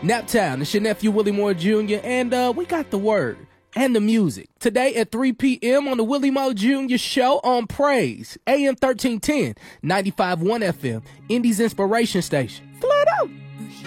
Naptown, it's your nephew Willie Moore Jr., and we got the word and the music. Today at 3 p.m. on the Willie Moore Jr. Show on Praise, AM 1310, 95.1 FM, Indies Inspiration Station. Flood out!